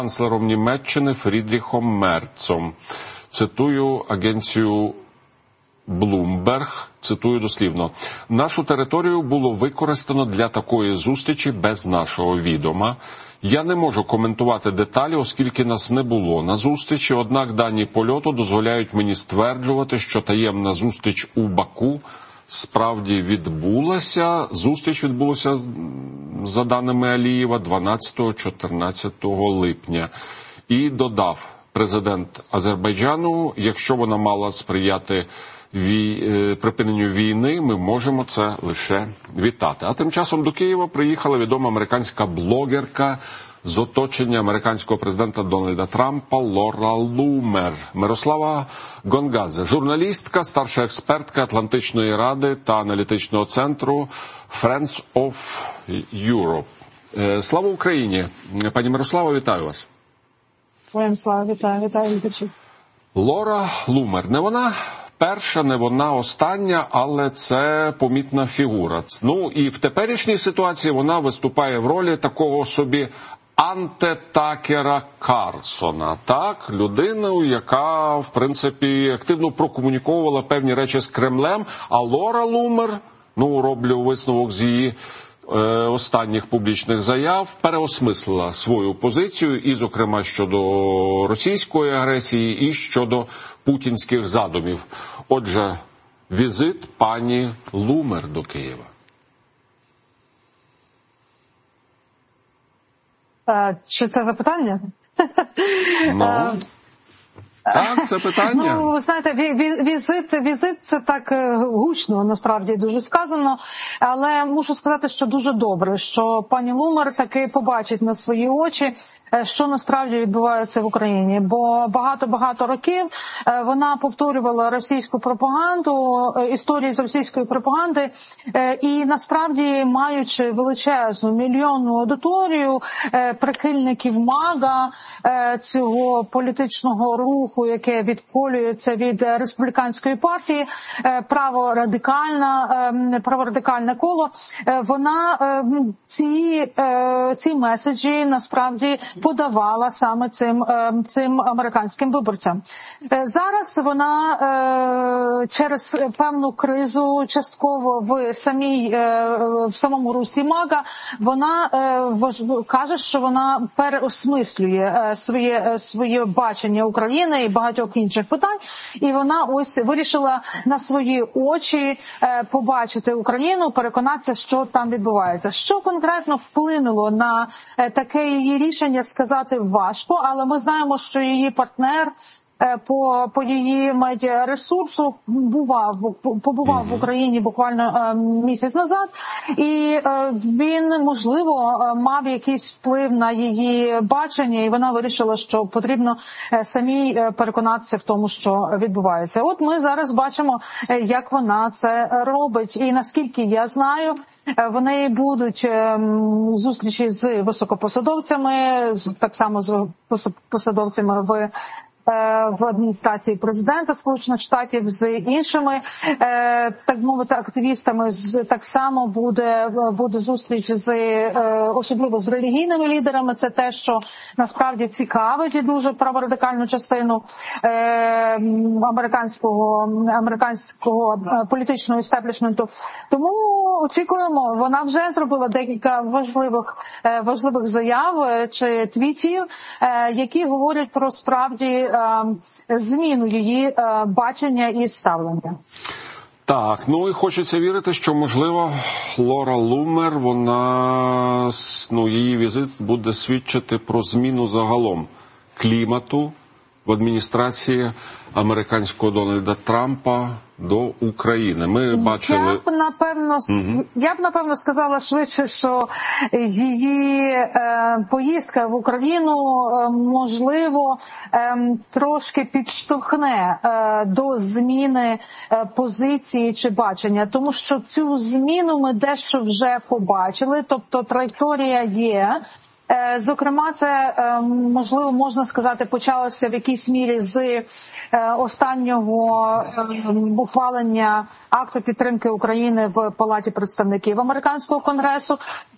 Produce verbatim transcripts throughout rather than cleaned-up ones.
канцлером Німеччини Фрідріхом Мерцом. Цитую агенцію Bloomberg, цитую дослівно. «Нашу територію було використано для такої зустрічі без нашого відома. Я не можу коментувати деталі, оскільки нас не було на зустрічі, однак дані польоту дозволяють мені стверджувати, що таємна зустріч у Баку справді відбулася. Зустріч відбулася, за даними Алієва, дванадцятого-чотирнадцятого липня». І додав президент Азербайджану, якщо вона мала сприяти Вій... припиненню війни, ми можемо це лише вітати. А тим часом до Києва приїхала відома американська блогерка з оточення американського президента Дональда Трампа Лора Лумер. Мирослава Гонгадзе, журналістка, старша експертка Атлантичної ради та аналітичного центру Friends of Europe. Слава Україні! Пані Мирослава, вітаю вас. Своїм слава, вітаю, вітаю, вітаю. Лора Лумер, не вона перша, не вона остання, але це помітна фігура. Ну і в теперішній ситуації вона виступає в ролі такого собі антитакера Карлсона. Так, людину, яка, в принципі, активно прокомуніковувала певні речі з Кремлем, а Лора Лумер, ну, роблю висновок з її е, останніх публічних заяв, переосмислила свою позицію, і, зокрема, щодо російської агресії, і щодо путінських задумів. Отже, візит пані Лумер до Києва. А, чи це запитання? Ну, так, це питання. Ну, ви знаєте, візит, візит це так гучно, насправді, дуже сказано, але мушу сказати, що дуже добре, що пані Лумер таки побачить на свої очі, що насправді відбувається в Україні. Бо багато-багато років вона повторювала російську пропаганду, історії з російської пропаганди, і насправді, маючи величезну мільйонну аудиторію прихильників МАГА, цього політичного руху, яке відколюється від республіканської партії, праворадикальна, праворадикальне коло, вона ці, ці меседжі насправді подавала саме цим, цим американським виборцям. Зараз вона через певну кризу, частково в самій, в самому русі МАГА, вона каже, що вона переосмислює своє, своє бачення України і багатьох інших питань, і вона ось вирішила на свої очі побачити Україну, переконатися, що там відбувається. Що конкретно вплинуло на таке її рішення, сказати важко, але ми знаємо, що її партнер по, по її медіаресурсу бував, побував в Україні буквально місяць назад, і він, можливо, мав якийсь вплив на її бачення, і вона вирішила, що потрібно самій переконатися в тому, що відбувається. От ми зараз бачимо, як вона це робить, і наскільки я знаю, вони будуть зустрічі з високопосадовцями, так само з посадовцями в в адміністрації президента Сполучених Штатів, з іншими, так мовити, активістами. Так само буде, буде зустріч з, особливо з релігійними лідерами. Це те, що насправді цікавить і дуже праворадикальну частину американського, американського політичного істеблішменту. Тому очікуємо, вона вже зробила декілька важливих, важливих заяв чи твітів, які говорять про справді зміну її бачення і ставлення. Так, ну і хочеться вірити, що, можливо, Лора Лумер, вона, ну, її візит буде свідчити про зміну загалом клімату в адміністрації американського Дональда Трампа до України. Ми бачили... Я б, напевно, угу. я б, напевно, сказала швидше, що її е, поїздка в Україну, е, можливо, е, трошки підштовхне е, до зміни е, позиції чи бачення. Тому що цю зміну ми дещо вже побачили, тобто траєкторія є. Зокрема, це, можливо, можна сказати, почалося в якійсь мірі з останнього ухвалення акту підтримки України в Палаті представників американського конгресу,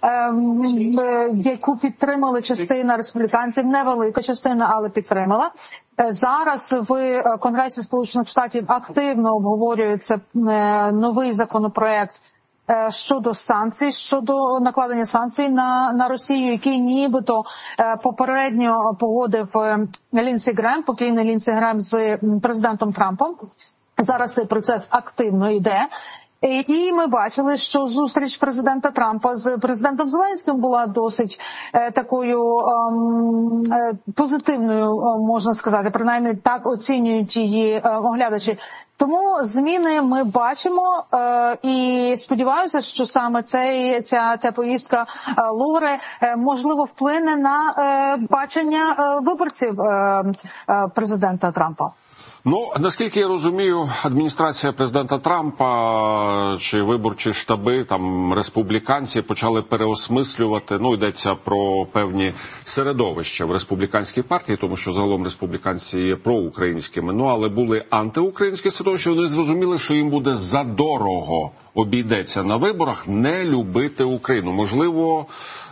яку підтримали частина республіканців, невелика частина, але підтримала. Зараз в Конгресі Сполучених Штатів активно обговорюється новий законопроект щодо санкцій, щодо накладення санкцій на, на Росію, який нібито попередньо погодив Лінсі Грем, покійний Лінсі Грем з президентом Трампом. Зараз цей процес активно йде. І ми бачили, що зустріч президента Трампа з президентом Зеленським була досить е, такою е, позитивною, можна сказати, принаймні так оцінюють її е, оглядачі. Тому зміни ми бачимо е, і сподіваюся, що саме цей, ця, ця поїздка е, Лори е, можливо вплине на е, бачення е, виборців е, е, президента Трампа. Ну, наскільки я розумію, адміністрація президента Трампа чи виборчі штаби, там, республіканці почали переосмислювати, ну, йдеться про певні середовища в республіканській партії, тому що загалом республіканці є проукраїнськими, ну, але були антиукраїнські середовища, вони зрозуміли, що їм буде задорого обійдеться на виборах не любити Україну. Можливо,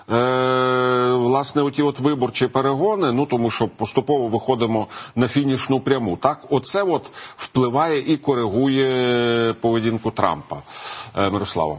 Е, власне, оті от виборчі перегони, ну, тому що поступово виходимо на фінішну пряму, так? Оце от впливає і коригує поведінку Трампа. Е, Мирослава.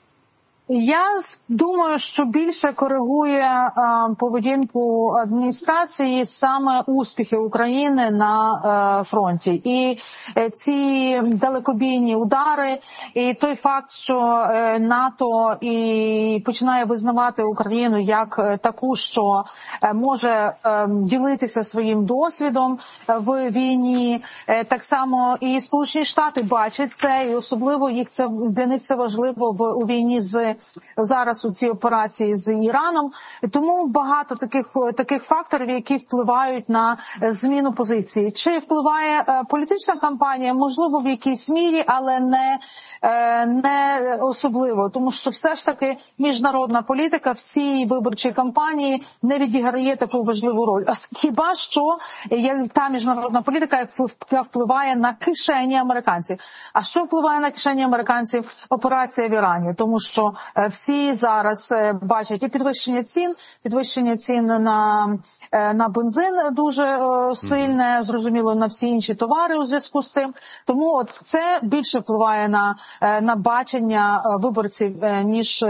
Я думаю, що більше коригує а, поведінку адміністрації саме успіхи України на а, фронті. І е, ці далекобійні удари, і той факт, що е, НАТО і починає визнавати Україну як е, таку, що е, може е, ділитися своїм досвідом в війні. Е, так само і Сполучені Штати бачать це, і особливо їх це для них це важливо в у війні з зараз у цій операції з Іраном. Тому багато таких таких факторів, які впливають на зміну позиції. Чи впливає е, політична кампанія? Можливо, в якійсь мірі, але не, е, не особливо. Тому що все ж таки міжнародна політика в цій виборчій кампанії не відіграє таку важливу роль. А хіба що є та міжнародна політика, яка впливає на кишені американців. А що впливає на кишені американців? Операція в Ірані. Тому що е, всі зараз бачать і підвищення цін, підвищення цін на, на бензин дуже сильне, зрозуміло, на всі інші товари у зв'язку з цим. Тому от це більше впливає на, на бачення виборців, ніж,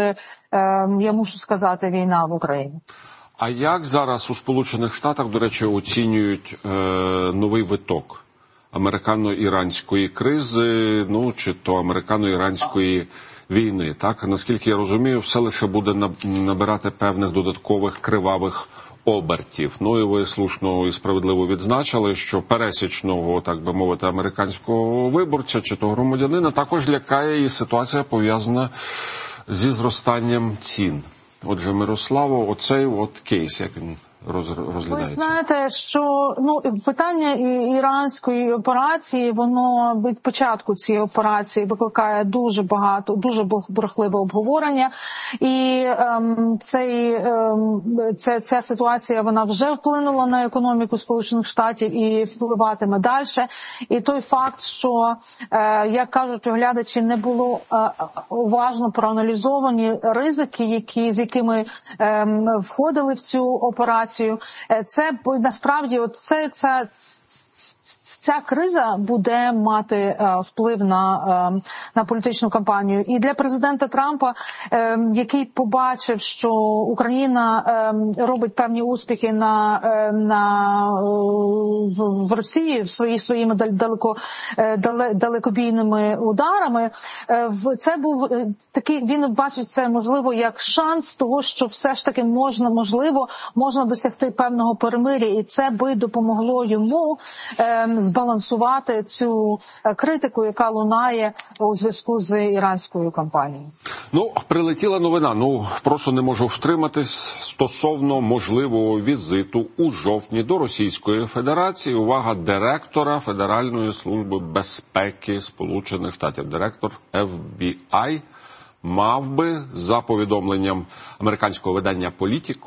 я мушу сказати, війна в Україні. А як зараз у Сполучених Штатах, до речі, оцінюють е, новий виток американо-іранської кризи, ну, чи то американо-іранської війни, так? Наскільки я розумію, все лише буде набирати певних додаткових кривавих обертів. Ну і ви слушно і справедливо відзначили, що пересічного, так би мовити, американського виборця чи то громадянина також лякає і ситуація пов'язана зі зростанням цін. Отже, Мирославо, оцей от кейс, як він розглядається? Ви знаєте, що ну питання іранської операції, воно від початку цієї операції викликає дуже багато, дуже бурхливе обговорення. І ем, цей, ем, ця, ця ситуація, вона вже вплинула на економіку Сполучених Штатів і впливатиме далі. І той факт, що, е, як кажуть оглядачі, не було е, уважно проаналізовані ризики, які, з якими е, входили в цю операцію. Це насправді це, ця, ця криза буде мати е, вплив на, е, на політичну кампанію. І для президента Трампа, е, який побачив, що Україна е, робить певні успіхи на, е, на, в, в Росії в свої, своїми далеко, е, дале, далекобійними ударами, е, в, це був такий, він бачить це, можливо, як шанс того, що все ж таки можна, можливо, можна досягти певного перемир'я, і це би допомогло йому е, збалансувати цю критику, яка лунає у зв'язку з іранською кампанією. Ну, прилетіла новина, ну, просто не можу втриматись стосовно можливого візиту у жовтні до Російської Федерації. Увага, директора Федеральної служби безпеки Сполучених Штатів, директор еф бі ай, мав би, за повідомленням американського видання «Політіко»,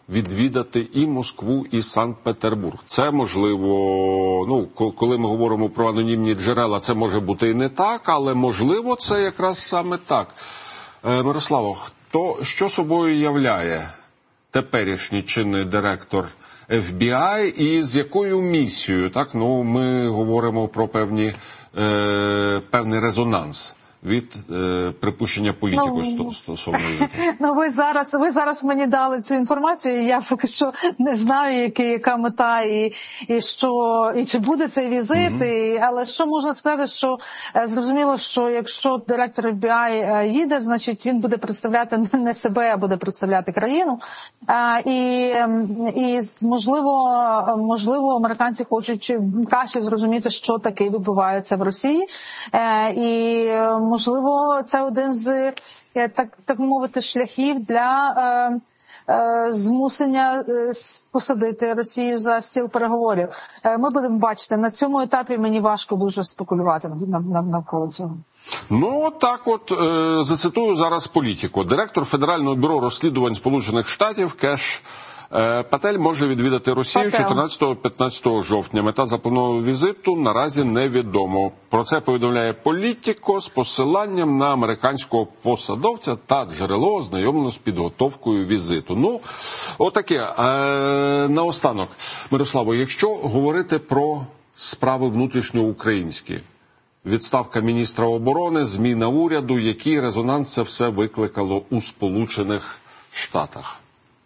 відвідати і Москву, і Санкт-Петербург. Це можливо, ну, коли ми говоримо про анонімні джерела, це може бути і не так, але можливо це якраз саме так. Мирославо, хто, що собою являє теперішній чинний директор еф бі ай і з якою місією? Так, ну, ми говоримо про певні, е, певний резонанс від е, припущення політику ну, стосовно візиту. Ну, ви зараз, ви зараз мені дали цю інформацію, я поки що не знаю, які, яка мета і, і, що, і чи буде цей візит, mm-hmm. і, але що можна сказати, що е, зрозуміло, що якщо директор еф бі ай е, їде, значить він буде представляти не себе, а буде представляти країну. Е, і, і можливо, можливо, американці хочуть краще зрозуміти, що таке відбувається в Росії. Е, і можливо, це один з, так, так мовити, шляхів для е, е, змусення е, посадити Росію за стіл переговорів. Е, ми будемо бачити, на цьому етапі мені важко дуже спекулювати навколо цього. Ну, так от, е, зацитую зараз політику. Директор Федерального бюро розслідувань Сполучених Штатів Кеш Патель може відвідати Росію чотирнадцятого-п'ятнадцятого жовтня. Мета запланованого візиту наразі невідомо. Про це повідомляє Політіко з посиланням на американського посадовця та джерело, ознайомлено з підготовкою візиту. Ну, отаке. Е, наостанок, Мирославо, якщо говорити про справи внутрішньоукраїнські, відставка міністра оборони, зміна уряду, який резонанс це все викликало у Сполучених Штатах?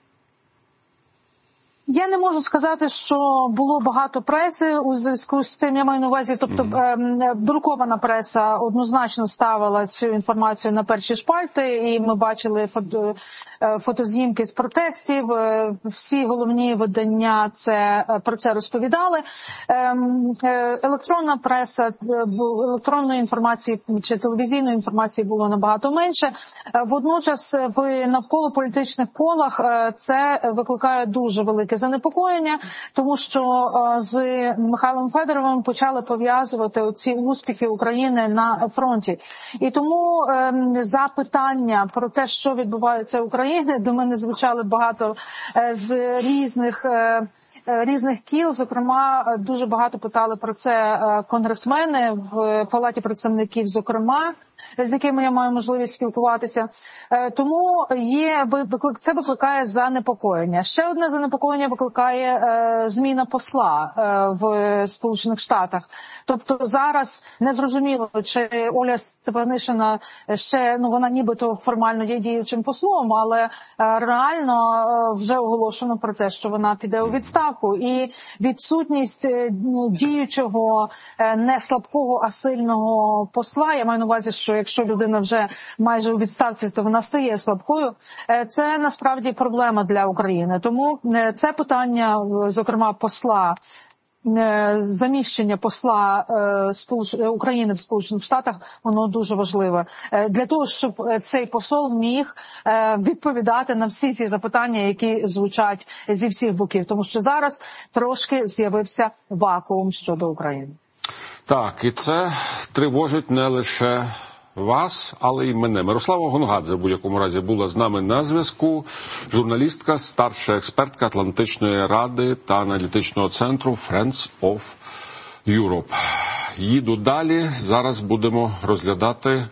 Я не можу сказати, що було багато преси у зв'язку з цим, я маю на увазі, тобто mm-hmm. друкована преса однозначно ставила цю інформацію на перші шпальти, і ми бачили фото, фотознімки з протестів, всі головні видання це, про це розповідали. Електронна преса, електронної інформації чи телевізійної інформації було набагато менше. Водночас в навколополітичних колах це викликає дуже велике занепокоєння, тому що з Михайлом Федоровим почали пов'язувати ці успіхи України на фронті. І тому запитання про те, що відбувається в Україні, до мене звучали багато з різних різних кіл, зокрема, дуже багато питали про це конгресмени в Палаті представників, зокрема, з якими я маю можливість спілкуватися. Тому є, це викликає занепокоєння. Ще одне занепокоєння викликає е, зміна посла е, в Сполучених Штатах. Тобто зараз незрозуміло, чи Оля Стефанишина ще, ну вона нібито формально є діючим послом, але е, реально е, вже оголошено про те, що вона піде у відставку. І відсутність е, ну, діючого, е, не слабкого, а сильного посла, я маю на увазі, що якщо людина вже майже у відставці, то вона стає слабкою. Це насправді проблема для України. Тому це питання, зокрема, посла, заміщення посла України в Сполучених Штатах, воно дуже важливе. Для того, щоб цей посол міг відповідати на всі ці запитання, які звучать зі всіх боків. Тому що зараз трошки з'явився вакуум щодо України. Так, і це тривожить не лише вас, але й мене. Мирослава Гонгадзе в будь-якому разі була з нами на зв'язку. Журналістка, старша експертка Атлантичної ради та аналітичного центру Friends of Europe. Їду далі. Зараз будемо розглядати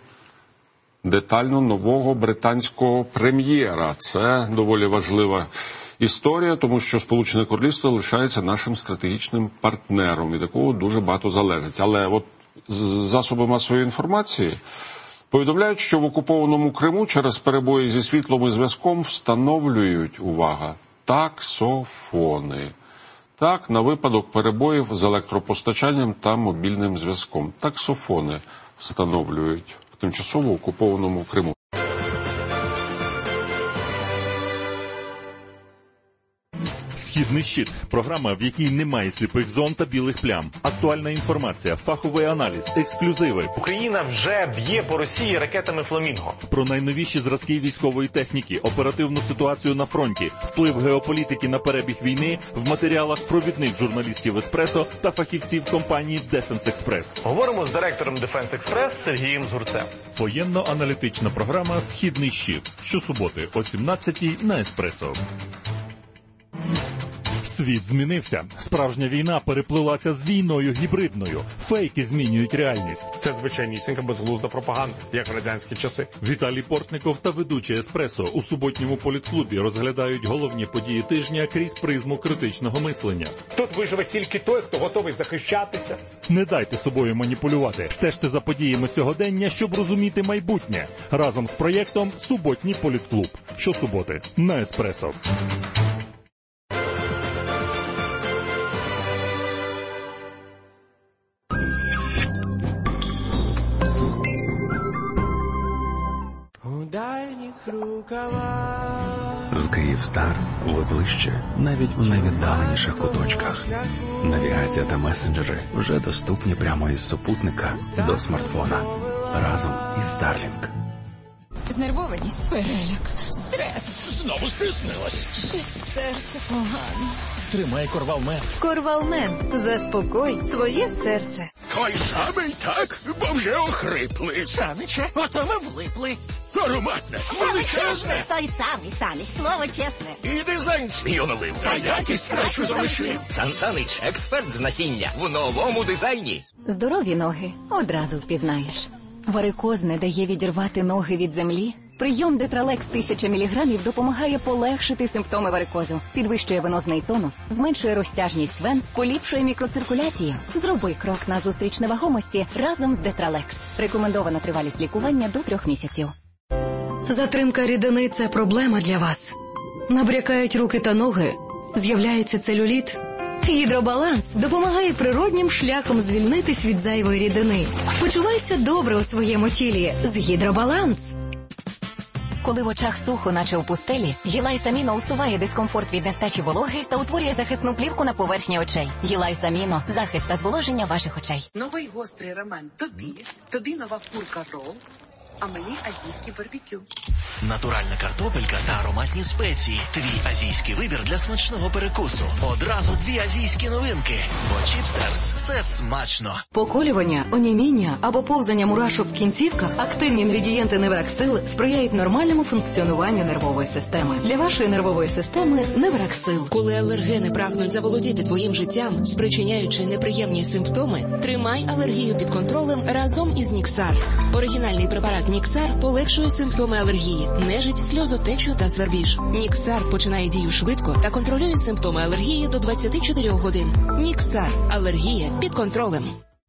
детально нового британського прем'єра. Це доволі важлива історія, тому що Сполучене Королівство лишається нашим стратегічним партнером. І такого дуже багато залежить. Але от засоби масової інформації повідомляють, що в окупованому Криму через перебої зі світлом і зв'язком встановлюють, увага, таксофони. Так, на випадок перебоїв з електропостачанням та мобільним зв'язком. Таксофони встановлюють в тимчасово окупованому Криму. «Східний щит» – програма, в якій немає сліпих зон та білих плям. Актуальна інформація, фаховий аналіз, ексклюзиви. Україна вже б'є по Росії ракетами «Фламінго». Про найновіші зразки військової техніки, оперативну ситуацію на фронті, вплив геополітики на перебіг війни в матеріалах провідних журналістів «Еспресо» та фахівців компанії «Дефенс Експрес». Говоримо з директором «Дефенс Експрес» Сергієм Згурцем. Воєнно-аналітична програма «Східний щит». Щосуботи о сімнадцятій на «Еспресо». Світ змінився. Справжня війна переплилася з війною гібридною. Фейки змінюють реальність. Це звичайнісінька безглузда пропаганда, як в радянські часи. Віталій Портников та ведучий «Еспресо» у суботньому політклубі розглядають головні події тижня крізь призму критичного мислення. Тут виживе тільки той, хто готовий захищатися. Не дайте собою маніпулювати. Стежте за подіями сьогодення, щоб розуміти майбутнє. Разом з проєктом «Суботній політклуб». Щосуботи на «Еспресо». З Київстар ви ближче, навіть у найвіддаленіших куточках. Навігація та месенджери вже доступні прямо із супутника до смартфона. Разом із Starlink. Знервованість, переляк, стрес. Знову стиснилась. Щось серце погано. Тримай Корвалмент. Корвалмент. Заспокой своє серце. Той самий, так, бо вже охрипли. Саниче, ото ми влипли. Ароматне, величезне. Той самий, Санич, слово чесне. І дизайн свій оновив, та якість кращу залишив. Сан Санич, експерт з насіння в новому дизайні. Здорові ноги одразу впізнаєш. Варикоз не дає відірвати ноги від землі? Прийом Детралекс тисяча міліграмів допомагає полегшити симптоми варикозу, підвищує венозний тонус, зменшує розтяжність вен, поліпшує мікроциркуляцію. Зроби крок назустріч невагомості разом з Детралекс. Рекомендована тривалість лікування до трьох місяців. Затримка рідини – це проблема для вас. Набрякають руки та ноги, з'являється целюліт. Гідробаланс допомагає природнім шляхом звільнитись від зайвої рідини. Почувайся добре у своєму тілі з Гідробаланс. Коли в очах сухо, наче у пустелі, Гілайс Аміно усуває дискомфорт від нестачі вологи та утворює захисну плівку на поверхні очей. Гілайс Аміно – захист та зволоження ваших очей. Новий гострий рамен тобі, тобі нова курка рол, а мені азійський барбекю. Натуральна картопелька та ароматні спеції. Твій азійський вибір для смачного перекусу. Одразу дві азійські новинки. Бо Чіпстерс – це смачно. Поколювання, оніміння або повзання мурашок в кінцівках, активні інгредієнти Невраксил сприяють нормальному функціонуванню нервової системи. Для вашої нервової системи Невраксил. Коли алергени прагнуть заволодіти твоїм життям, спричиняючи неприємні симптоми, тримай алергію під контролем разом із Ніксар. Оригінальний препарат Ніксар полегшує симптоми алергії, нежить, сльозотечу та свербіж. Ніксар починає дію швидко та контролює симптоми алергії до двадцяти чотирьох годин. Ніксар. Алергія під контролем.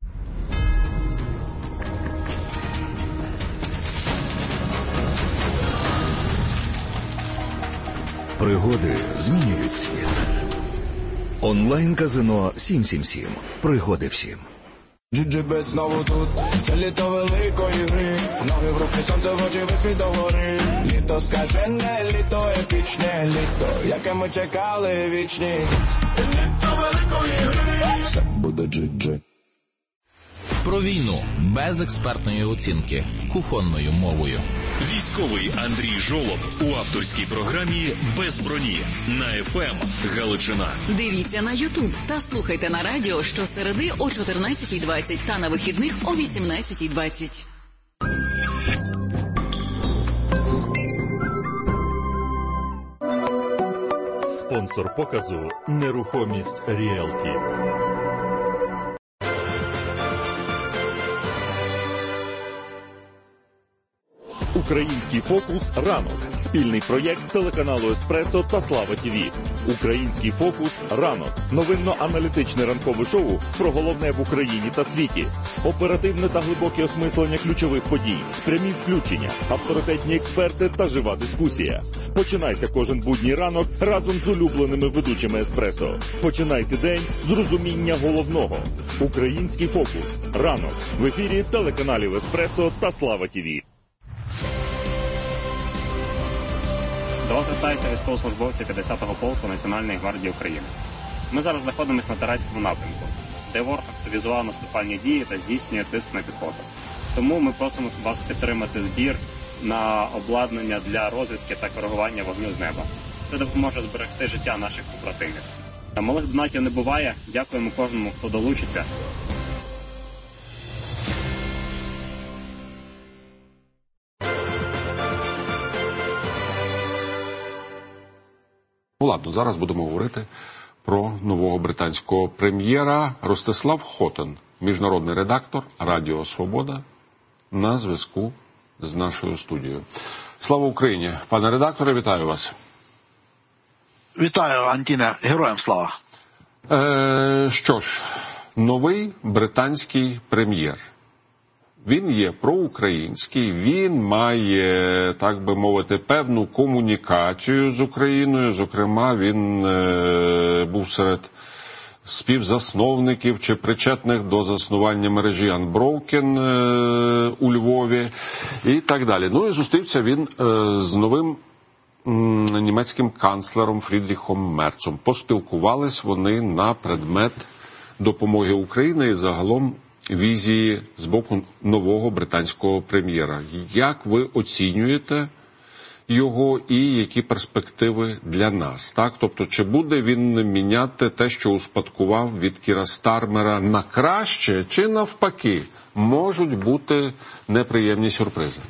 Пригоди змінюють світ. Онлайн-казино сім сім сім. Пригоди всім. Джиджибет знову тут, це літо великої гри. Ноги в руки, сонце в очі, вихід до гори. Літо скажене, літо епічне, літо, яке ми чекали вічні. Літо великої гри. Все буде джиджи. Про війну без експертної оцінки, кухонною мовою. Військовий Андрій Жолоб у авторській програмі «Без броні» на еф ем Галичина. Дивіться на Ютуб та слухайте на радіо щосереди о чотирнадцятій двадцять та на вихідних о вісімнадцятій двадцять. Спонсор показу «Нерухомість Ріелті». Український фокус «Ранок» – спільний проєкт телеканалу «Еспресо» та «Слава ТІВІ». Український фокус «Ранок» – новинно-аналітичне ранкове шоу про головне в Україні та світі. Оперативне та глибоке осмислення ключових подій, прямі включення, авторитетні експерти та жива дискусія. Починайте кожен будній ранок разом з улюбленими ведучими «Еспресо». Починайте день з розуміння головного. Український фокус «Ранок» в ефірі телеканалів «Еспресо» та «Слава ТІВІ». До вас звертаються військовослужбовці п'ятдесятого полку Національної гвардії України. Ми зараз знаходимося на Тарацькому напрямку, де ворог активізував наступальні дії та здійснює тиск на піхоту. Тому ми просимо вас підтримати збір на обладнання для розвідки та коригування вогню з неба. Це допоможе зберегти життя наших побратимів. Малих донатів не буває. Дякуємо кожному, хто долучиться. Ну, ладно, зараз будемо говорити про нового британського прем'єра. Ростислав Хотин, міжнародний редактор Радіо Свобода, на зв'язку з нашою студією. Слава Україні! Пане редакторе, вітаю вас. Вітаю, Антіне. Героям слава. Е, що ж, новий британський прем'єр. Він є проукраїнський, він має, так би мовити, певну комунікацію з Україною. Зокрема, він е, був серед співзасновників чи причетних до заснування мережі Unbroken е, у Львові і так далі. Ну і зустрівся він е, з новим м, німецьким канцлером Фрідріхом Мерцом. Поспілкувались вони на предмет допомоги Україні і загалом візії з боку нового британського прем'єра. Як ви оцінюєте його і які перспективи для нас? Так? Тобто, чи буде він міняти те, що успадкував від Кіра Стармера на краще, чи навпаки, можуть бути неприємні сюрпризи?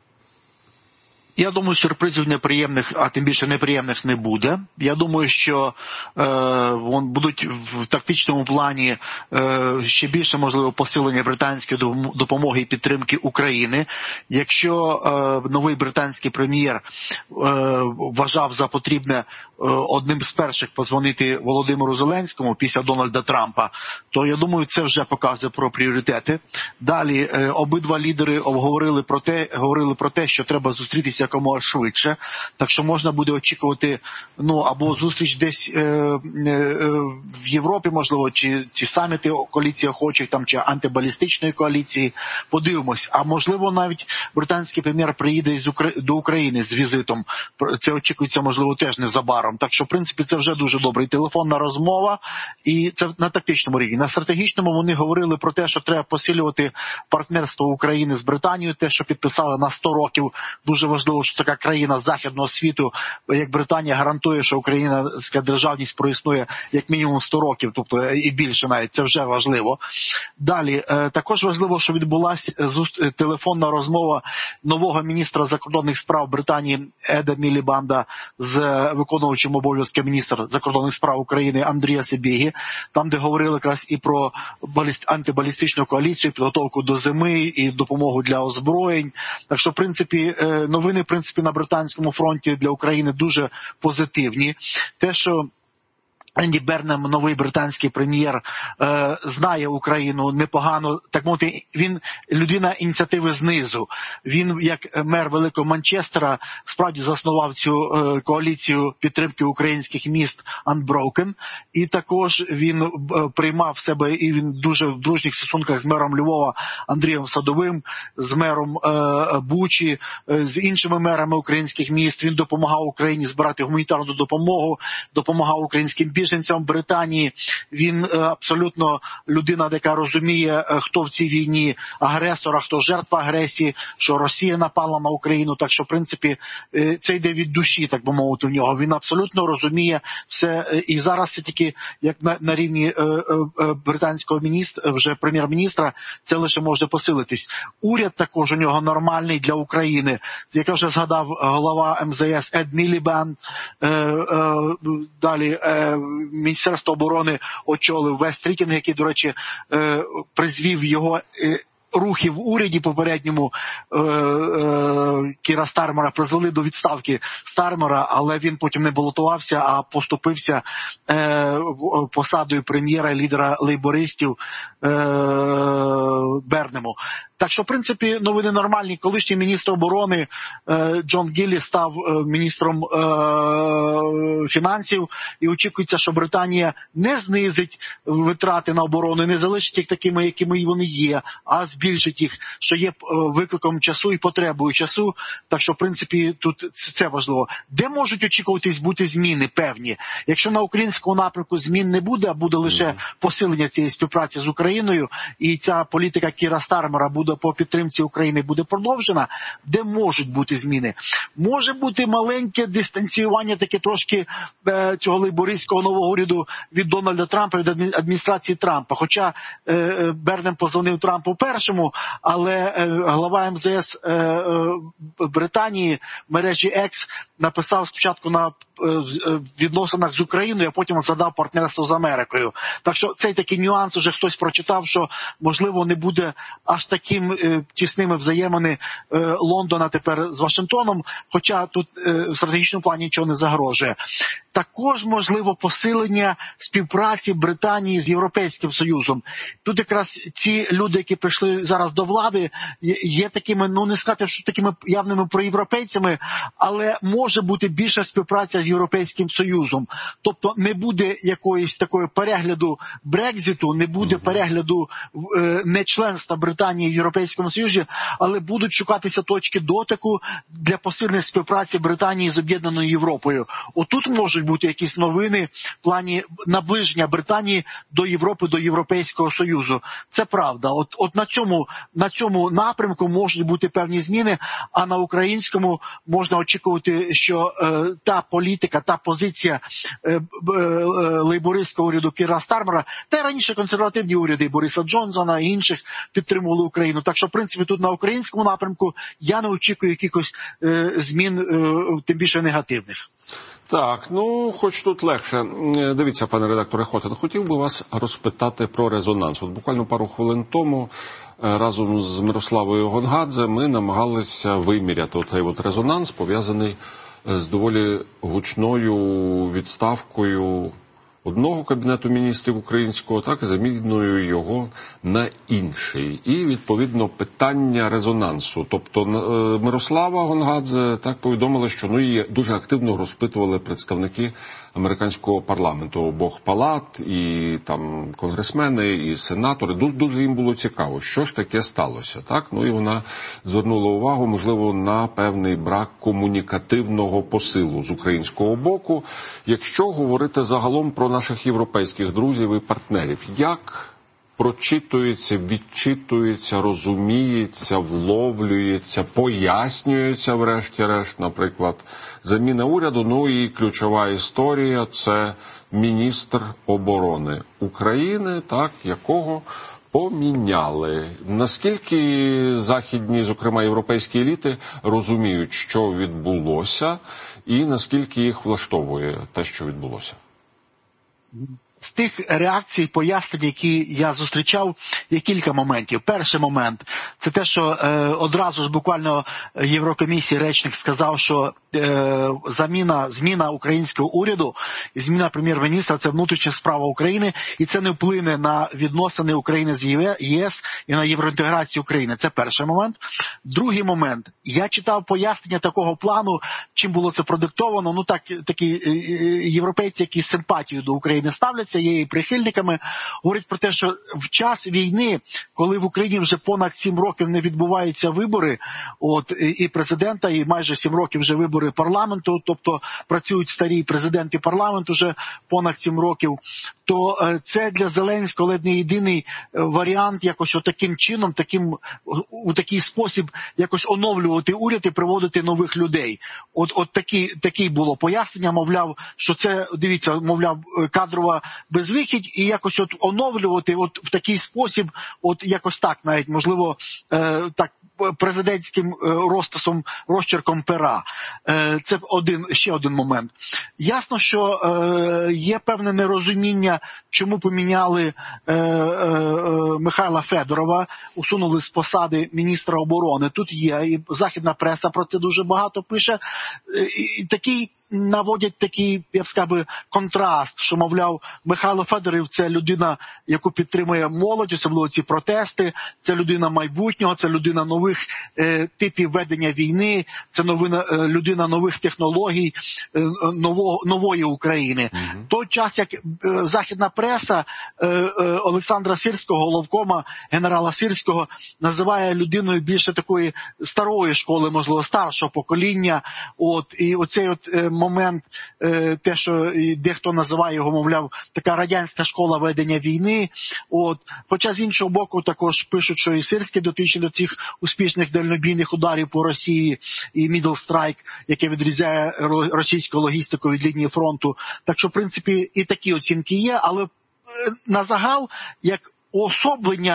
Я думаю, сюрпризів неприємних, а тим більше неприємних не буде. Я думаю, що е, вон, будуть в тактичному плані е, ще більше, можливо, посилення британської допомоги і підтримки України. Якщо е, новий британський прем'єр е, вважав за потрібне е, одним з перших позвонити Володимиру Зеленському після Дональда Трампа, то, я думаю, це вже показує про пріоритети. Далі е, обидва лідери обговорили про те, говорили про те, що треба зустрітися якомога швидше, так що можна буде очікувати, ну, або зустріч десь е, е, в Європі, можливо, чи, чи саміти коаліції охочих, там, чи антибалістичної коаліції, подивимось. А можливо, навіть британський прем'єр приїде із Украї... до України з візитом. Це очікується, можливо, теж незабаром. Так що, в принципі, це вже дуже добре. І телефонна розмова, і це на тактичному рівні. На стратегічному вони говорили про те, що треба посилювати партнерство України з Британією, те, що підписали на сто років. Дуже важливо, що така країна західного світу, як Британія, гарантує, що українська державність проіснує як мінімум сто років, тобто і більше навіть, це вже важливо. Далі, також важливо, що відбулася телефонна розмова нового міністра закордонних справ Британії Еда Мілібанда з виконувачем обов'язки міністра закордонних справ України Андрія Сибігі, там, де говорили якраз і про антибалістичну коаліцію, підготовку до зими і допомогу для озброєнь. Так що, в принципі, новини, в принципі, на британському фронті для України дуже позитивні. Те, що Енді Бернем, новий британський прем'єр, е, знає Україну непогано, так мовити, він людина ініціативи знизу. Він, як мер Великого Манчестера, справді заснував цю е, коаліцію підтримки українських міст Unbroken, і також він е, приймав себе, і він дуже в дружніх стосунках з мером Львова Андрієм Садовим, з мером е, Бучі, е, з іншими мерами українських міст. Він допомагав Україні збирати гуманітарну допомогу, допомагав українським біженцям в Британії. Він е, абсолютно людина, яка розуміє, е, хто в цій війні агресор, а хто жертва агресії, що Росія напала на Україну. Так що, в принципі, е, це йде від душі, так би мовити, в нього. Він абсолютно розуміє все. Е, і зараз це тільки, як на, на рівні е, е, британського міністра, вже прем'єр-міністра, це лише може посилитись. Уряд також у нього нормальний для України. Як вже згадав голова ем зе ес Ед Мілібанд, е, е, далі е, Міністерство оборони очолив Вест Рікінг, який, до речі, е, призвів його е, рухи в уряді попередньому е, е, Кіра Стармера, призвели до відставки Стармера, але він потім не балотувався, а поступився е, посадою прем'єра, лідера лейбористів е, Бернему. Так що, в принципі, новини нормальні. Колишній міністр оборони е, Джон Гіллі став е, міністром е, фінансів, і очікується, що Британія не знизить витрати на оборону, не залишить їх такими, якими вони є, а збільшить їх, що є е, викликом часу і потребою часу. Так що, в принципі, тут це важливо. Де можуть очікуватись бути зміни певні? Якщо на українському напрямку змін не буде, а буде лише посилення цієї співпраці з Україною, і ця політика Кіра Стармера буде по підтримці України буде продовжена, де можуть бути зміни? Може бути маленьке дистанціювання таке трошки е, цього лейбористського нового уряду від Дональда Трампа, від адміністрації Трампа. Хоча е, Бернем позвонив Трампу першому, але е, глава ем зе ес е, е, Британії в мережі X написав спочатку на в відносинах з Україною, а потім згадав партнерство з Америкою. Так що цей такий нюанс уже хтось прочитав, що, можливо, не буде аж таким е, тісними взаємини е, Лондона тепер з Вашингтоном, хоча тут е, в стратегічному плані нічого не загрожує. Також, можливо, посилення співпраці Британії з Європейським Союзом. Тут якраз ці люди, які прийшли зараз до влади, є такими, ну не сказати, що такими явними проєвропейцями, але може бути більша співпраця з Європейським Союзом. Тобто не буде якоїсь такої перегляду Брекзиту, не буде перегляду е, нечленства Британії в Європейському Союзі, але будуть шукатися точки дотику для посилення співпраці Британії з Об'єднаною Європою. Отут можуть бути якісь новини в плані наближення Британії до Європи, до Європейського Союзу. Це правда. От, от на цьому, на цьому напрямку можуть бути певні зміни, а на українському можна очікувати, що е, та політика, та позиція е, е, е, лейбористського уряду Кіра Стармера, та й раніше консервативні уряди Бориса Джонсона і інших підтримували Україну. Так що, в принципі, тут на українському напрямку я не очікую якихось е, змін, е, тим більше негативних. Так, ну, хоч тут легше. Дивіться, пане редакторе Хотин, хотів би вас розпитати про резонанс. От буквально пару хвилин тому разом з Мирославою Гонгадзе ми намагалися виміряти оцей от резонанс, пов'язаний з доволі гучною відставкою одного Кабінету міністрів українського, так і заміною його на інший. І, відповідно, питання резонансу. Тобто Мирослава Гонгадзе так повідомила, що ну, її дуже активно розпитували представники американського парламенту, обох палат, і там конгресмени, і сенатори. Дуже, дуже їм було цікаво, що ж таке сталося. Так? Ну і вона звернула увагу, можливо, на певний брак комунікативного посилу з українського боку. Якщо говорити загалом про наших європейських друзів і партнерів, як прочитується, відчитується, розуміється, вловлюється, пояснюється, врешті-решт, наприклад, заміна уряду. Ну і ключова історія – це міністр оборони України, так, якого поміняли. Наскільки західні, зокрема європейські еліти, розуміють, що відбулося, і наскільки їх влаштовує те, що відбулося? З тих реакцій, пояснень, які я зустрічав, є кілька моментів. Перший момент – це те, що е, одразу ж буквально Єврокомісії речник сказав, що е, заміна, зміна українського уряду і зміна прем'єр-міністра – це внутрішня справа України, і це не вплине на відносини України з ЄС і на євроінтеграцію України. Це перший момент. Другий момент. Я читав пояснення такого плану, чим було це продиктовано. Ну так, такі е, європейці, які з симпатією до України ставляться, є її прихильниками, говорять про те, що в час війни, коли в Україні вже понад сім років не відбуваються вибори, от, і президента, і майже сім років вже вибори парламенту, тобто працюють старі президенти і парламент уже понад сім років, то це для Зеленського ледь не єдиний варіант якось отаким чином, таким, у такий спосіб якось оновлювати уряд і приводити нових людей. От, от такі, такі було пояснення, мовляв, що це, дивіться, мовляв, кадрова безвихідь, і якось от оновлювати от в такий спосіб, от якось так навіть, можливо, е, так, президентським розтасом, розчерком пера. Це один, ще один момент. Ясно, що є певне нерозуміння, чому поміняли Михайла Федорова, усунули з посади міністра оборони. Тут є, і західна преса про це дуже багато пише. І такий наводять такий, я б сказав, контраст, що, мовляв, Михайло Федоров – це людина, яку підтримує молодь, особливо ці протести, це людина майбутнього, це людина нових е, типів ведення війни, це новина, е, людина нових технологій, е, нового, нової України. Mm-hmm. Той час, як е, західна преса е, е, Олександра Сирського, головкома генерала Сирського, називає людиною більше такої старої школи, можливо, старшого покоління. От, і оцей от е, момент, е, те, що дехто називає його, мовляв, така радянська школа ведення війни. От. Хоча з іншого боку також пишуть, що і Сирський дотичний до цих успішних дальнобійних ударів по Росії, і Middle Strike, яке відрізняє російську логістику від лінії фронту. Так що, в принципі, і такі оцінки є, але на загал, як уособлення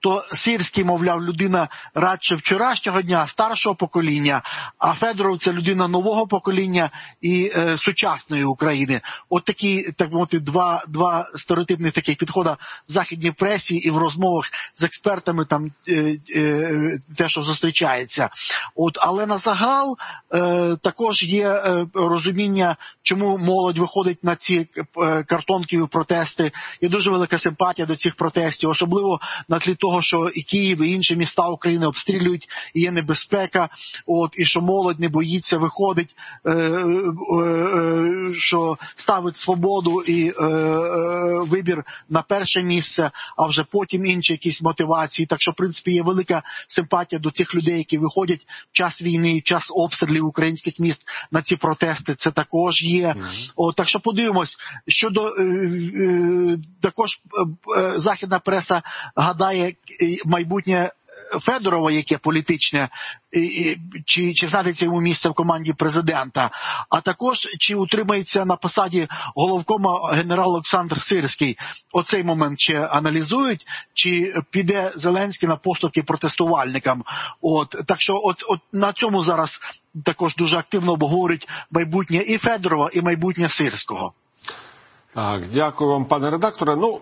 то Сирський, мовляв, людина радше вчорашнього дня, старшого покоління, а Федоров – це людина нового покоління і е, сучасної України. От такі, так мовити, два, два стереотипних таких підходи в західній пресі і в розмовах з експертами, там, е, е, те, що зустрічається. От, але на загал е, також є е, розуміння, чому молодь виходить на ці е, картонкові протести. Є дуже велика симпатія до цих протестів, особливо на тлі того, що і Київ, і інші міста України обстрілюють, і є небезпека, от, і що молодь не боїться, виходить, е, е, е, що ставить свободу і е, е, вибір на перше місце, а вже потім інші якісь мотивації. Так що, в принципі, є велика симпатія до цих людей, які виходять в час війни, в час обстрілів українських міст на ці протести. Це також є. Mm-hmm. О, так що подивимось, щодо е, е, також е, західна преса гадає майбутнє Федорова, яке політичне, чи, чи знайдеться йому місце в команді президента, а також чи утримається на посаді головкома генерал Олександр Сирський. Оцей момент чи аналізують, чи піде Зеленський на поступки протестувальникам. От, так що от, от на цьому зараз також дуже активно обговорюють майбутнє і Федорова, і майбутнє Сирського. Так, дякую вам, пане редакторе. Ну,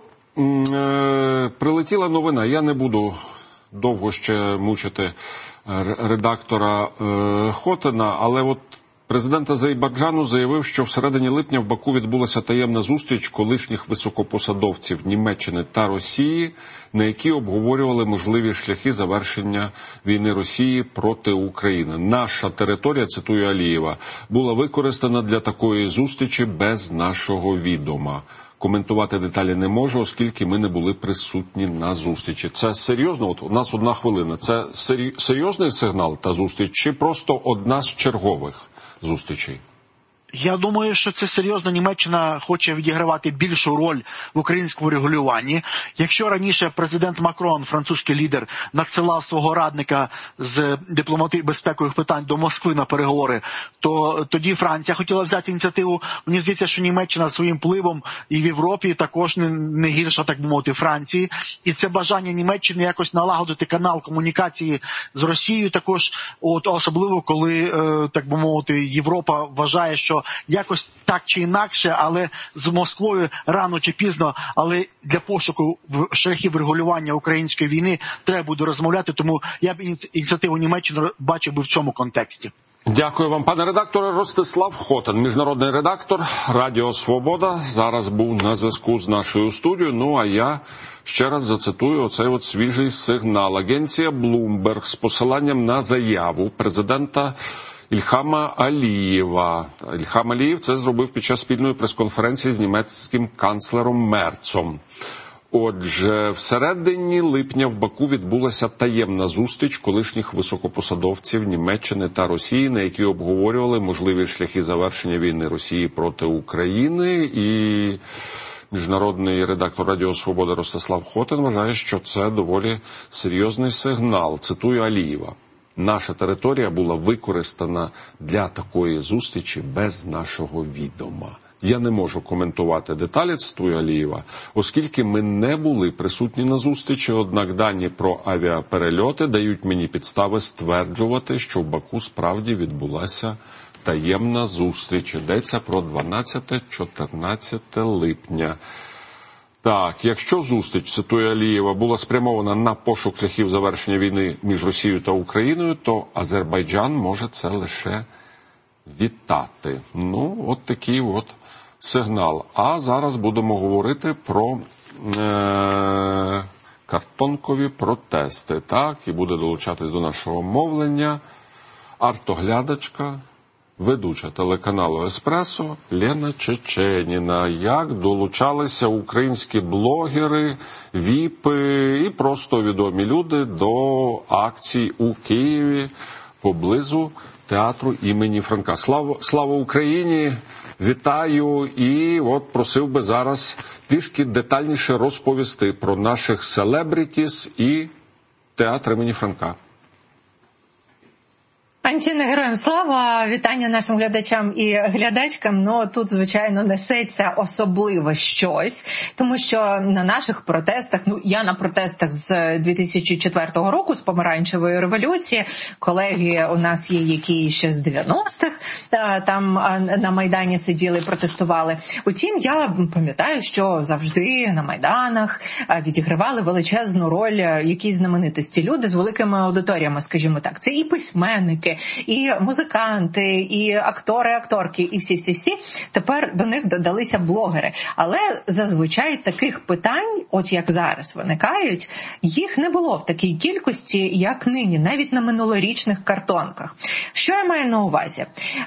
е- прилетіла новина, я не буду довго ще мучити редактора е, Хотина, але от президент Азербайджану заявив, що всередині липня в Баку відбулася таємна зустріч колишніх високопосадовців Німеччини та Росії, на якій обговорювали можливі шляхи завершення війни Росії проти України. Наша територія, цитую Алієва, була використана для такої зустрічі без нашого відома. Коментувати деталі не можу, оскільки ми не були присутні на зустрічі. Це серйозно? От у нас одна хвилина. Це серйозний сигнал та зустріч, чи просто одна з чергових зустрічей? Я думаю, що це серйозно. Німеччина хоче відігравати більшу роль в українському регулюванні. Якщо раніше президент Макрон, французький лідер, надсилав свого радника з дипломатії безпекових питань до Москви на переговори, то тоді Франція хотіла взяти ініціативу. Мені здається, що Німеччина своїм впливом і в Європі також не, не гірша, так би мовити, Франції. І це бажання Німеччини якось налагодити канал комунікації з Росією також, от, особливо коли, е, так би мовити, Європа вважає, що якось так чи інакше, але з Москвою рано чи пізно, але для пошуку шляхів регулювання української війни треба буде розмовляти, тому я б ініціативу Німеччини бачив би в цьому контексті. Дякую вам, пане редакторе. Ростислав Хотин, міжнародний редактор Радіо Свобода, зараз був на зв'язку з нашою студією. Ну, а я ще раз зацитую оцей от свіжий сигнал. Агенція Bloomberg з посиланням на заяву президента Ільхама Алієва. Ільхам Алієв це зробив під час спільної прес-конференції з німецьким канцлером Мерцом. Отже, всередині липня в Баку відбулася таємна зустріч колишніх високопосадовців Німеччини та Росії, на якій обговорювали можливі шляхи завершення війни Росії проти України. І міжнародний редактор Радіо Свобода Ростислав Хотин вважає, що це доволі серйозний сигнал. Цитую Алієва. Наша територія була використана для такої зустрічі без нашого відома. Я не можу коментувати деталі, цитую Алієва, оскільки ми не були присутні на зустрічі, однак дані про авіаперельоти дають мені підстави стверджувати, що в Баку справді відбулася таємна зустріч. Йдеться про дванадцяте-чотирнадцяте липня. Так, якщо зустріч, цитує Алієва, була спрямована на пошук шляхів завершення війни між Росією та Україною, то Азербайджан може це лише вітати. Ну, от такий от сигнал. А зараз будемо говорити про е- картонкові протести. Так, і буде долучатись до нашого мовлення артоглядачка, ведуча телеканалу «Еспресо» Лена Чеченіна. Як долучалися українські блогери, віпи і просто відомі люди до акцій у Києві поблизу театру імені Франка. Слава, слава Україні! Вітаю! І от просив би зараз трішки детальніше розповісти про наших селебрітіс і театр імені Франка. Антіна, героям слава, вітання нашим глядачам і глядачкам. Ну, тут, звичайно, несеться особливо щось, тому що на наших протестах, ну, я на протестах з дві тисячі четвертого року, з помаранчевої революції, колеги у нас є, які ще з дев'яностих там на Майдані сиділи, протестували. Утім, я пам'ятаю, що завжди на Майданах відігравали величезну роль якісь знаменитості, люди з великими аудиторіями, скажімо так. Це і письменники, і музиканти, і актори, акторки, і всі-всі-всі. Тепер до них додалися блогери. Але зазвичай таких питань, от як зараз виникають, їх не було в такій кількості, як нині, навіть на минулорічних картонках. Що я маю на увазі?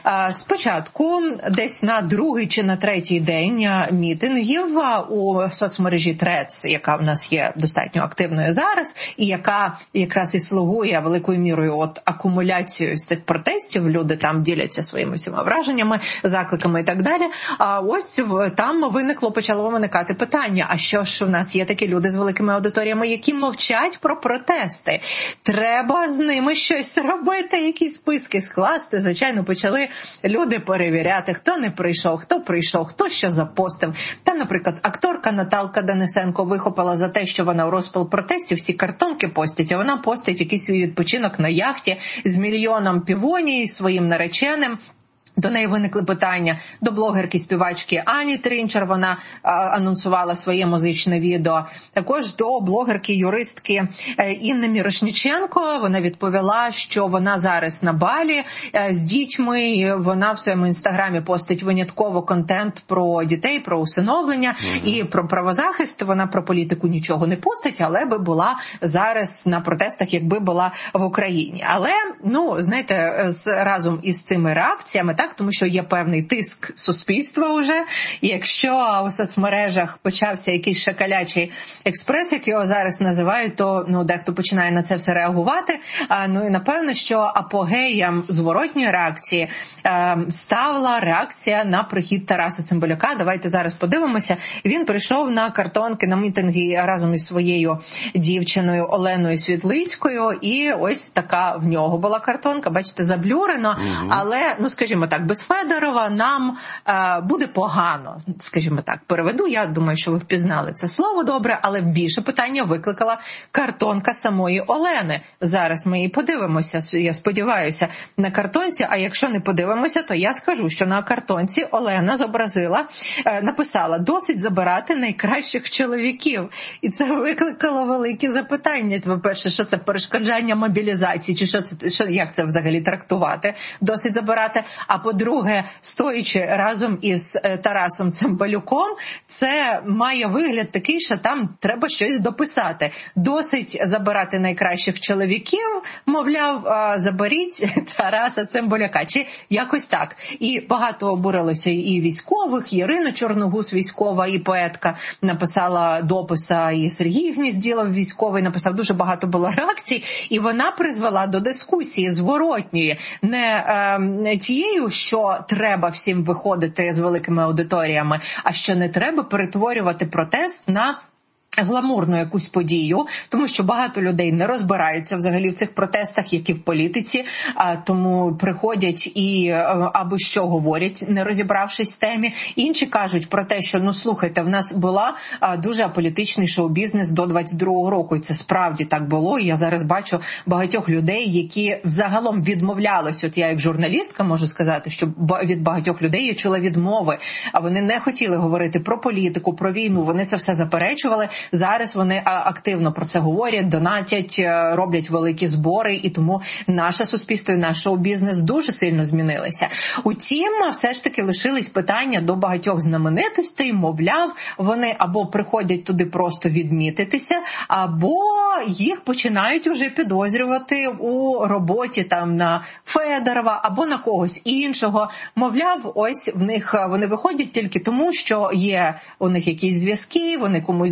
Спочатку, десь на другий чи на третій день мітингів у соцмережі Threads, яка в нас є достатньо активною зараз, і яка якраз і слугує великою мірою от акумуляцією з цих протестів, люди там діляться своїми всіма враженнями, закликами і так далі. А ось там виникло, почало виникати питання, а що ж у нас є такі люди з великими аудиторіями, які мовчать про протести? Треба з ними щось робити, якісь списки скласти. Звичайно, почали люди перевіряти, хто не прийшов, хто прийшов, хто що запостив. Там, наприклад, акторка Наталка Денисенко вихопила за те, що вона у розпал протестів всі картонки постить, а вона постить якийсь свій відпочинок на яхті з мільйоном півоній, своїм нареченим. До неї виникли питання до блогерки-співачки Ані Трінчер, вона а, анонсувала своє музичне відео. Також до блогерки-юристки Інни Мірошніченко, вона відповіла, що вона зараз на Балі з дітьми, і вона в своєму інстаграмі постить винятково контент про дітей, про усиновлення mm-hmm. і про правозахист. Вона про політику нічого не постить, але би була зараз на протестах, якби була в Україні. Але, ну, знаєте, з, разом із цими реакціями, так, тому що є певний тиск суспільства вже. І якщо у соцмережах почався якийсь шакалячий експрес, як його зараз називають, то ну, дехто починає на це все реагувати. А, ну і напевно, що апогеєм зворотньої реакції е, стала реакція на прихід Тараса Цимбалюка. Давайте зараз подивимося. Він прийшов на картонки, на мітинги разом із своєю дівчиною Оленою Світлицькою. І ось така в нього була картонка. Бачите, заблюрено. Угу. Але, ну скажімо так, без Федорова нам е, буде погано, скажімо так, переведу. Я думаю, що ви впізнали це слово добре, але більше питання викликала картонка самої Олени. Зараз ми її подивимося, я сподіваюся, на картонці, а якщо не подивимося, то я скажу, що на картонці Олена зобразила, е, написала: «Досить забирати найкращих чоловіків». І це викликало великі запитання. По-перше, що це перешкоджання мобілізації, чи що це, що, як це взагалі трактувати? Досить забирати. А по-друге, стоячи разом із Тарасом Цимбалюком, це має вигляд такий, що там треба щось дописати. Досить забирати найкращих чоловіків, мовляв, заберіть Тараса Цимбалюка. Чи якось так. І багато обурилося і військових, і Ірина Чорногуз, військова і поетка, написала дописа, і Сергій Гнізділов, військовий, написав. Дуже багато було реакцій, і вона призвела до дискусії зворотньої, не е, тією, що треба всім виходити з великими аудиторіями, а що не треба перетворювати протест на гламурну якусь подію, тому що багато людей не розбираються взагалі в цих протестах, як і в політиці, а тому приходять і аби що говорять, не розібравшись в темі. Інші кажуть про те, що, ну слухайте, в нас була дуже аполітичний шоу-бізнес до двадцять другого року, і це справді так було. І я зараз бачу багатьох людей, які взагалом відмовлялись. От я як журналістка можу сказати, що від багатьох людей я чула відмови, а вони не хотіли говорити про політику, про війну, вони це все заперечували. Зараз вони активно про це говорять, донатять, роблять великі збори, і тому наше суспільство і наш шоу-бізнес дуже сильно змінилися. Утім, все ж таки лишились питання до багатьох знаменитостей, мовляв, вони або приходять туди просто відмітитися, або їх починають вже підозрювати у роботі там на Федорова або на когось іншого. Мовляв, ось в них вони виходять тільки тому, що є у них якісь зв'язки, вони комусь зобов'язані,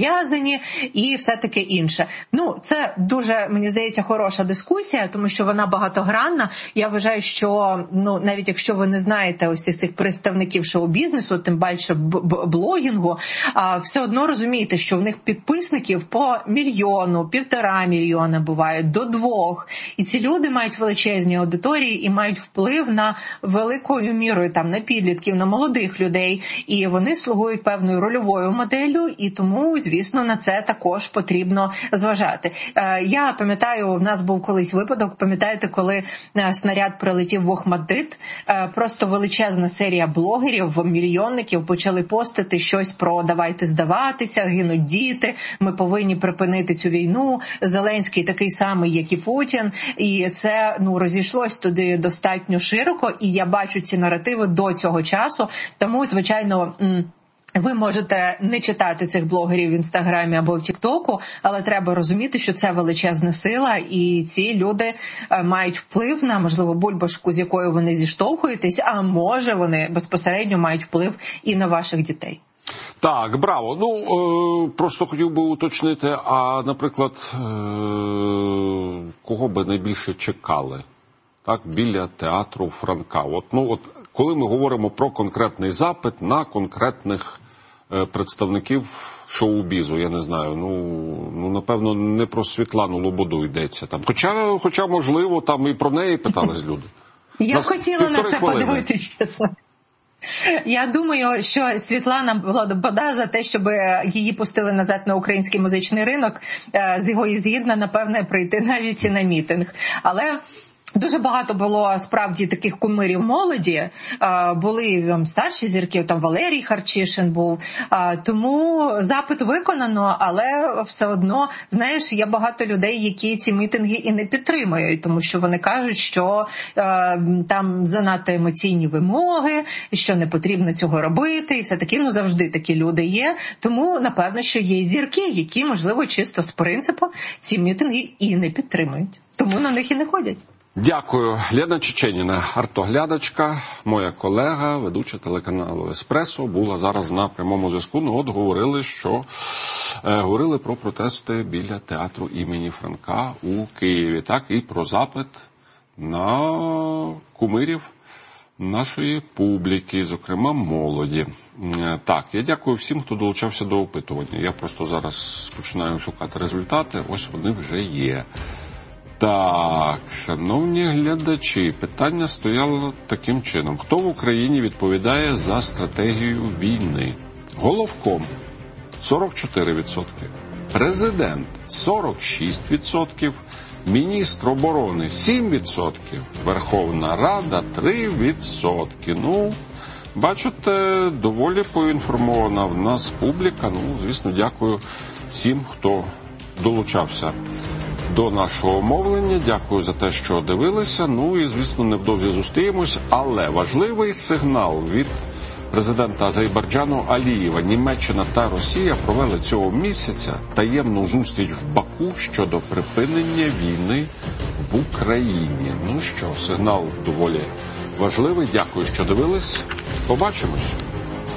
пов'язані і все таке інше. Ну, це дуже, мені здається, хороша дискусія, тому що вона багатогранна. Я вважаю, що, ну, навіть якщо ви не знаєте ось цих представників шоу-бізнесу, тим більше блогінгу, а все одно розумієте, що в них підписників по мільйону, півтора мільйона буває, до двох. І ці люди мають величезні аудиторії і мають вплив на великою мірою, там, на підлітків, на молодих людей. І вони слугують певною рольовою моделлю, і тому, звісно, на це також потрібно зважати. Я пам'ятаю, в нас був колись випадок, пам'ятаєте, коли снаряд прилетів в Охмаддит, просто величезна серія блогерів, мільйонників почали постити щось про «давайте здаватися», «гинуть діти», «ми повинні припинити цю війну», «Зеленський такий самий, як і Путін». І це, ну, розійшлось туди достатньо широко, і я бачу ці наративи до цього часу. Тому, звичайно, ви можете не читати цих блогерів в Інстаграмі або в Тіктоку, але треба розуміти, що це величезна сила, і ці люди мають вплив на, можливо, бульбашку, з якою вони зіштовхуєтесь, а може вони безпосередньо мають вплив і на ваших дітей. Так, браво. Ну, е, просто хотів би уточнити, а, наприклад, е, кого би найбільше чекали? Так, біля театру Франка. От, ну, от, коли ми говоримо про конкретний запит на конкретних е, представників шоу-бізу, я не знаю, ну, ну, напевно, не про Світлану Лободу йдеться там. Хоча, хоча можливо, там і про неї питались люди. Я Нас хотіла на це хвилини. подивитися, чесно. Я думаю, що Світлана Лобода за те, щоб її пустили назад на український музичний ринок, з його і згідна, напевне, прийти навіть і на мітинг. Але дуже багато було справді таких кумирів молоді, були там старші зірки, там Валерій Харчишин був, тому запит виконано, але все одно, знаєш, є багато людей, які ці мітинги і не підтримують, тому що вони кажуть, що там занадто емоційні вимоги, що не потрібно цього робити, і все таки, ну, завжди такі люди є, тому, напевно, що є зірки, які, можливо, чисто з принципу ці мітинги і не підтримують, тому на них і не ходять. Дякую. Лена Чеченіна, артоглядачка, моя колега, ведуча телеканалу «Еспресо», була зараз на прямому зв'язку. Ну, от говорили, що е, говорили про протести біля театру імені Франка у Києві. Так, і про запит на кумирів нашої публіки, зокрема молоді. Е, так, я дякую всім, хто долучався до опитування. Я просто зараз починаю шукати результати, ось вони вже є. Так, шановні глядачі, питання стояло таким чином. Хто в Україні відповідає за стратегію війни? Головком – сорок чотири відсотки, президент – сорок шість відсотків, міністр оборони – сім відсотків, Верховна Рада – три відсотки. Ну, бачите, доволі поінформована в нас публіка. Ну, звісно, дякую всім, хто долучався до нашого мовлення. Дякую за те, що дивилися. Ну і, звісно, невдовзі зустрінемось. Але важливий сигнал від президента Азербайджану Алієва. Німеччина та Росія провели цього місяця таємну зустріч в Баку щодо припинення війни в Україні. Ну що, сигнал доволі важливий. Дякую, що дивились. Побачимось.